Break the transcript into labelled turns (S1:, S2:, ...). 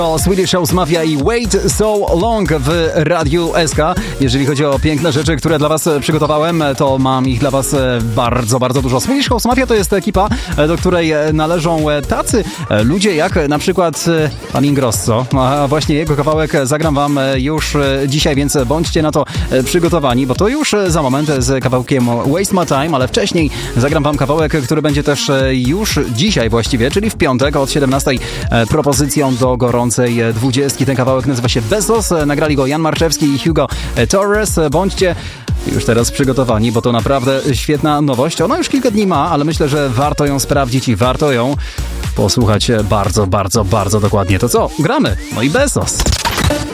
S1: O Swedish House Mafia i Wait So Long w Radiu SK. Jeżeli chodzi o piękne rzeczy, które dla Was przygotowałem, to mam ich dla Was bardzo, bardzo dużo. Swedish House Mafia to jest ekipa, do której należą tacy ludzie jak na przykład pan Ingrosso. A właśnie jego kawałek zagram Wam już dzisiaj, więc bądźcie na to przygotowani, bo to już za moment z kawałkiem Waste My Time, ale wcześniej zagram Wam kawałek, który będzie też już dzisiaj właściwie, czyli w piątek od 17 propozycją do gorącej 20. Ten kawałek nazywa się Bezos. Nagrali go Jan Marczewski i Hugo Torres. Bądźcie już teraz przygotowani, bo to naprawdę świetna nowość. Ona już kilka dni ma, ale myślę, że warto ją sprawdzić i warto ją posłuchać bardzo, bardzo, bardzo dokładnie. To co? Gramy! No i Bezos!